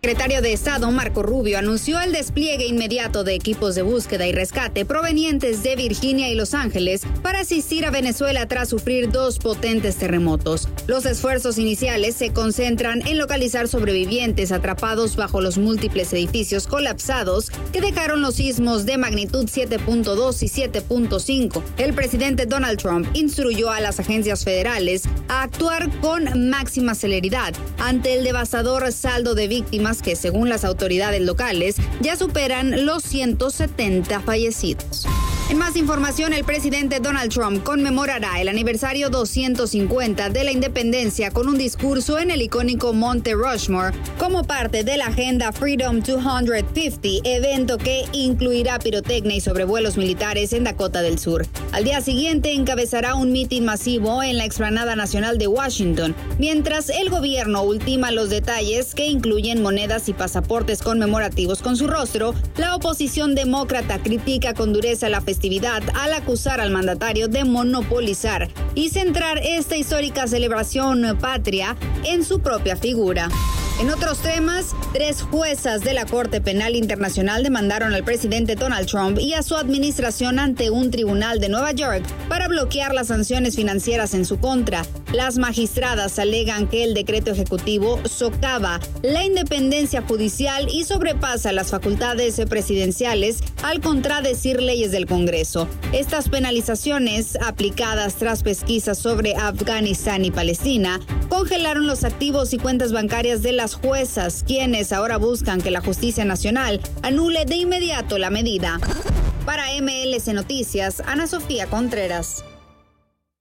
El secretario de Estado, Marco Rubio, anunció el despliegue inmediato de equipos de búsqueda y rescate provenientes de Virginia y Los Ángeles para asistir a Venezuela tras sufrir 2 potentes terremotos. Los esfuerzos iniciales se concentran en localizar sobrevivientes atrapados bajo los múltiples edificios colapsados que dejaron los sismos de magnitud 7.2 y 7.5. El presidente Donald Trump instruyó a las agencias federales a actuar con máxima celeridad ante el devastador saldo de víctimas que, según las autoridades locales, ya superan los 170 fallecidos. En más información, el presidente Donald Trump conmemorará el aniversario 250 de la independencia con un discurso en el icónico Monte Rushmore como parte de la agenda Freedom 250, evento que incluirá pirotecnia y sobrevuelos militares en Dakota del Sur. Al día siguiente encabezará un mitin masivo en la explanada nacional de Washington, mientras el gobierno ultima los detalles que incluyen monedas y pasaportes conmemorativos con su rostro. La oposición demócrata critica con dureza la festividad al acusar al mandatario de monopolizar y centrar esta histórica celebración patria en su propia figura. En otros temas, 3 juezas de la Corte Penal Internacional demandaron al presidente Donald Trump y a su administración ante un tribunal de Nueva York para bloquear las sanciones financieras en su contra. Las magistradas alegan que el decreto ejecutivo socava la independencia judicial y sobrepasa las facultades presidenciales al contradecir leyes del Congreso. Estas penalizaciones, aplicadas tras pesquisas sobre Afganistán y Palestina, congelaron los activos y cuentas bancarias de las juezas, quienes ahora buscan que la Justicia Nacional anule de inmediato la medida. Para MLC Noticias, Ana Sofía Contreras.